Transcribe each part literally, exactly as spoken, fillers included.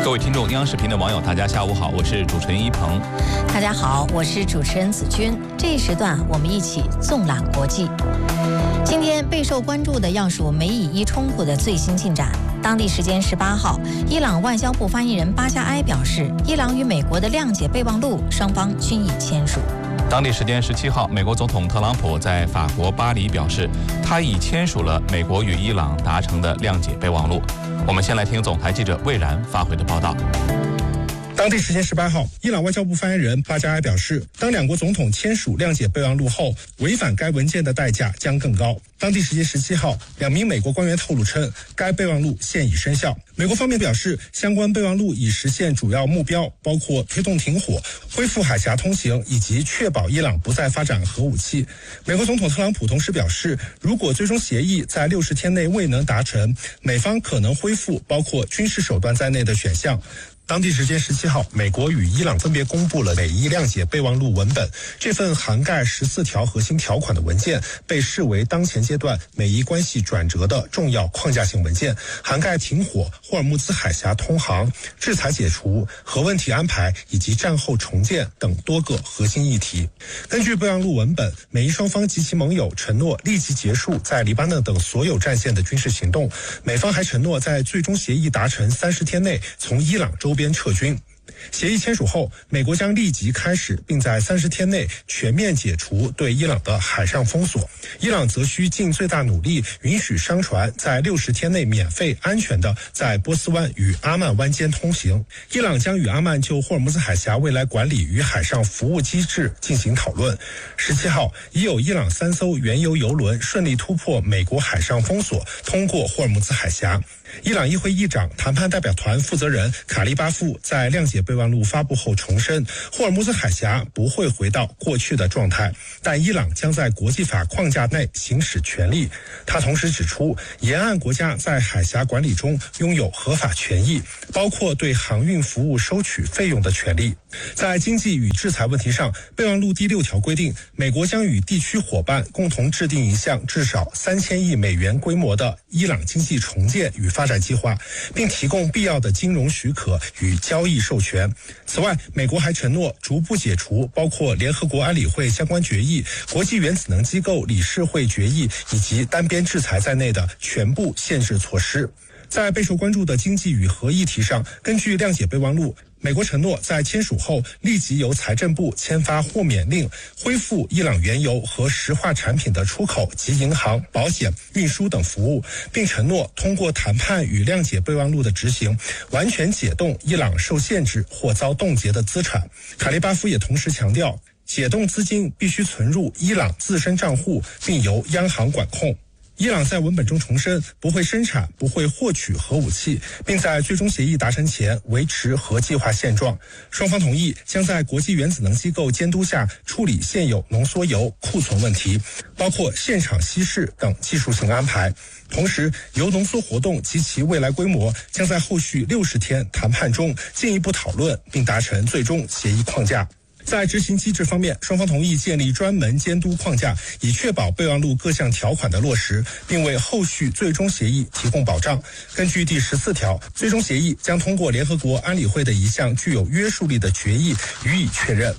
各位听众，央视频的网友，大家下午好，我是主持人一鹏。 大家好，我是主持人子君。这一时段，我们一起纵览国际。今天备受关注的要数美以伊冲突的最新进展。当地时间十八号，伊朗外交部发言人巴加埃表示，伊朗与美国的谅解备忘录，双方均已签署。 当地时间十七号，美国总统特朗普在法国巴黎表示，他已签署了美国与伊朗达成的谅解备忘录。我们先来听总台记者魏然发回的报道。 当地时间十八号，伊朗外交部发言人巴加埃表示，当两国总统签署谅解备忘录后，违反该文件的代价将更高。当地时间十七号，两名美国官员透露称，该备忘录现已生效。美国方面表示，相关备忘录已实现主要目标，包括推动停火、恢复海峡通行以及确保伊朗不再发展核武器。美国总统特朗普同时表示，如果最终协议在六十天内未能达成，美方可能恢复包括军事手段在内的选项。当地时间十七号，美国与伊朗分别公布了美伊谅解备忘录文本。这份涵盖十四条核心条款的文件被视为当前阶段美伊关系转折的重要框架性文件，涵盖停火、霍尔木兹海峡通航、制裁解除、核问题安排以及战后重建等多个核心议题。根据备忘录文本，美伊双方及其盟友承诺立即结束在黎巴嫩等所有战线的军事行动，美方还承诺在最终协议达成三十天内从伊朗周边撤军。协议签署后，美国将立即开始并在三十天内全面解除对伊朗的海上封锁，伊朗则需尽最大努力允许商船在六十天内免费安全的在波斯湾与阿曼湾间通行。伊朗将与阿曼就霍尔木兹海峡未来管理与海上服务机制进行讨论。十七号，已有伊朗三艘原油油轮顺利突破美国海上封锁，通过霍尔木兹海峡。伊朗议会议长、谈判代表团负责人卡利巴夫在谅解备忘录发布后重申，霍尔木兹海峡不会回到过去的状态，但伊朗将在国际法框架内行使权利。他同时指出，沿岸国家在海峡管理中拥有合法权益，包括对航运服务收取费用的权利。在经济与制裁问题上，备忘录第六条规定，美国将与地区伙伴共同制定一项至少三千亿美元规模的伊朗经济重建与发展计划，并提供必要的金融许可与交易授权。此外，美国还承诺逐步解除包括联合国安理会相关决议、国际原子能机构理事会决议以及单边制裁在内的全部限制措施。在备受关注的经济与核议题上，根据谅解备忘录，美国承诺在签署后立即由财政部签发豁免令，恢复伊朗原油和石化产品的出口及银行、保险、运输等服务，并承诺通过谈判与谅解备忘录的执行，完全解冻伊朗受限制或遭冻结的资产。卡利巴夫也同时强调，解冻资金必须存入伊朗自身账户，并由央行管控。伊朗在文本中重申不会生产、不会获取核武器，并在最终协议达成前维持核计划现状。双方同意将在国际原子能机构监督下处理现有浓缩铀库存问题，包括现场稀释等技术性安排。同时，铀浓缩活动及其未来规模将在后续六十天谈判中进一步讨论，并达成最终协议框架。在执行机制方面，双方同意建立专门监督框架，以确保备忘录各项条款的落实，并为后续最终协议提供保障。根据第十四条，最终协议将通过联合国安理会的一项具有约束力的决议予以确认。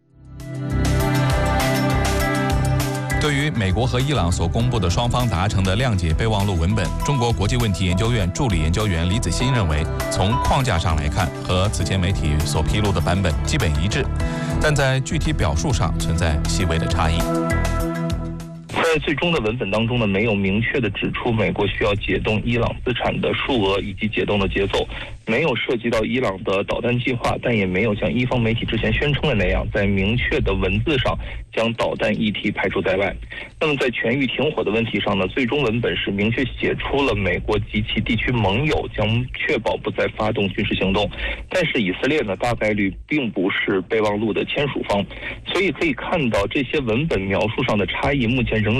对于美国和伊朗所公布的双方达成的谅解备忘录文本，中国国际问题研究院助理研究员李子欣认为，从框架上来看，和此前媒体所披露的版本基本一致，但在具体表述上存在细微的差异。 在最终的文本当中呢，没有明确的指出美国需要解冻伊朗资产的数额以及解冻的节奏，没有涉及到伊朗的导弹计划，但也没有像伊方媒体之前宣称的那样，在明确的文字上将导弹议题排除在外。那么在全域停火的问题上呢，最终文本是明确写出了美国及其地区盟友将确保不再发动军事行动，但是以色列呢，大概率并不是备忘录的签署方，所以可以看到这些文本描述上的差异，目前仍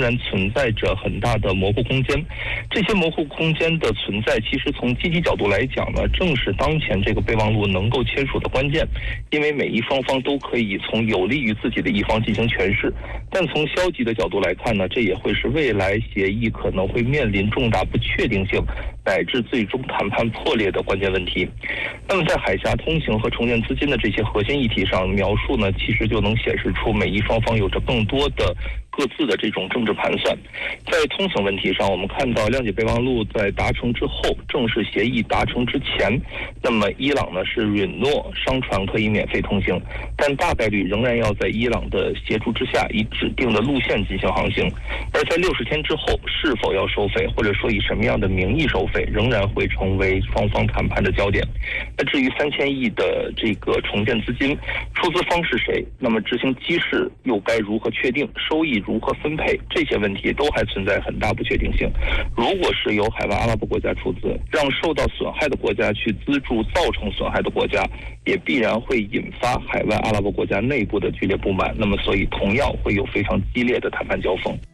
然存在着很大的模糊空间。这些模糊空间的存在，其实从积极角度来讲呢，正是当前这个备忘录能够签署的关键，因为美伊双方都可以从有利于自己的一方进行诠释。但从消极的角度来看呢，这也会是未来协议可能会面临重大不确定性乃至最终谈判破裂的关键问题。那么在海峡通行和重建资金的这些核心议题上，描述呢，其实就能显示出美伊双方有着更多的各自的这种政治盘算。在通行问题上，我们看到谅解备忘录在达成之后，正式协议达成之前，那么伊朗呢是允诺商船可以免费通行，但大概率仍然要在伊朗的协助之下，以指定的路线进行航行。而在六十天之后，是否要收费，或者说以什么样的名义收费，仍然会成为双方谈判的焦点。那至于三千亿的这个重建资金，出资方是谁？那么执行机制又该如何确定？收益如何分配？这些问题都还存在很大不确定性。如果是由海湾阿拉伯国家出资，让受到损害的国家去资助造成损害的国家，也必然会引发海湾阿拉伯国家内部的剧烈不满。那么，所以同样会有非常激烈的谈判交锋。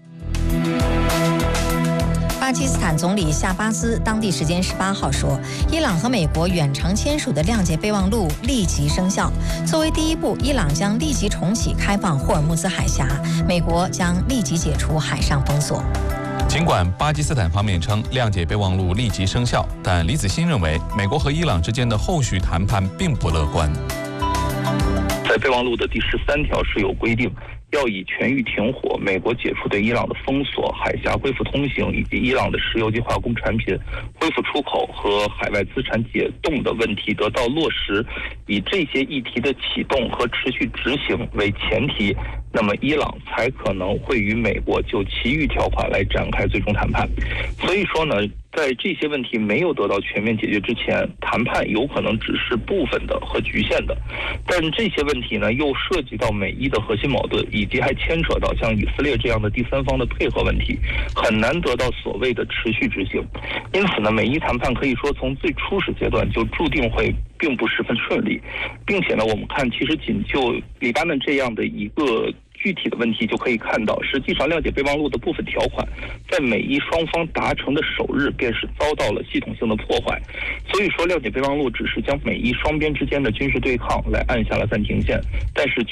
巴基斯坦总理夏巴兹当地时间十八号说，伊朗和美国远程签署的谅解备忘录立即生效。作为第一步，伊朗将立即重启开放霍尔木兹海峡，美国将立即解除海上封锁。 尽管巴基斯坦方面称谅解备忘录立即生效，但李子欣认为，美国和伊朗之间的后续谈判并不乐观。 在备忘录的第十三条是有规定，要以全域停火、美国解除对伊朗的封锁、海峡恢复通行以及伊朗的石油及化工产品恢复出口和海外资产解冻的问题得到落实，以这些议题的启动和持续执行为前提，那么伊朗才可能会与美国就其余条款来展开最终谈判。所以说呢，在这些问题没有得到全面解决之前，谈判有可能只是部分的和局限的。但这些问题呢，又涉及到美伊的核心矛盾，以及还牵扯到像以色列这样的第三方的配合问题，很难得到所谓的持续执行。因此呢，美伊谈判可以说从最初始阶段就注定会并不十分顺利，并且呢，我们看其实仅就黎巴嫩这样的一个具体的问题就可以看到，实际上谅解备忘录的部分条款在美伊双方达成的首日便是遭到了系统性的破坏。所以说谅解备忘录只是将美伊双边之间的军事对抗来按下了暂停键，但是